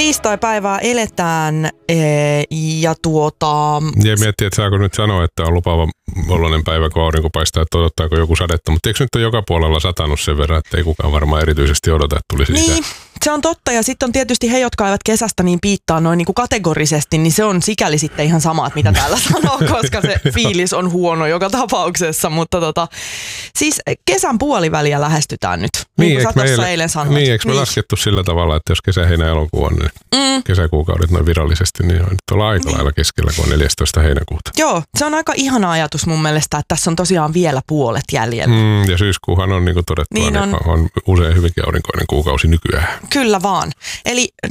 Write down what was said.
Tiistaipäivää eletään ja Ja miettii, että saako nyt sanoa, että on lupaava oloinen päivä, kun aurinko paistaa, että odottaako joku sadetta. Mutta eikö nyt ole joka puolella satanut sen verran, että ei kukaan varmaan erityisesti odota, että tulisi lisää? Niin, se on totta. Ja sitten on tietysti he, jotka eivät kesästä niin piittaa noin niin kuin kategorisesti, niin se on sikäli sitten ihan sama, että mitä täällä sanoo, koska se fiilis on huono joka tapauksessa. Mutta siis kesän puoliväliä lähestytään nyt, niin kuin sä tuossa eilen sanoit. Niin, eikö me laskettu sillä tavalla, että jos kesä, heinä, elokuu on, niin kesäkuukaudet noin virallisesti, niin on nyt ollaan aika lailla keskellä, kun on 14. heinäkuuta. Joo, se on aika ihana ajatus mun mielestä, että tässä on tosiaan vielä puolet jäljellä. Ja syyskuuhan on niin kuin todettua, niin on usein hyvinkin aurinkoinen kuukausi nykyään. Kyllä vaan. Eli